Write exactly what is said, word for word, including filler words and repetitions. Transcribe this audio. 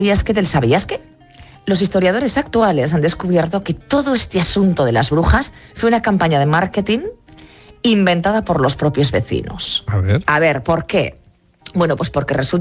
¿Sabías qué del sabías qué? Los historiadores actuales han descubierto que todo este asunto de las brujas fue una campaña de marketing inventada por los propios vecinos. A ver. A ver, ¿por qué? Bueno, pues porque resulta